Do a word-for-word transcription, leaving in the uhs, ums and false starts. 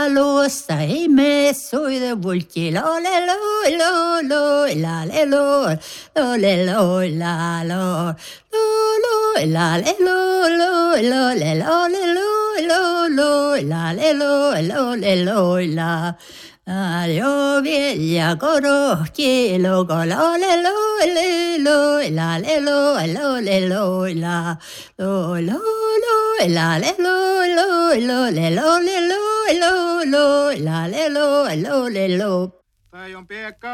Lo sai me sui de volti lo le lo lo lo la le lo lo le lo la lo lo lo la le lo lo lo le lo le lo lo lo la le lo lo le lo la io veglia corocchi lo lo le lo le lo la le lo lo le lo la lo lo lo la le lo lo lo le lo le lo lo lo la le lo lo le lo. Päijän Pekka.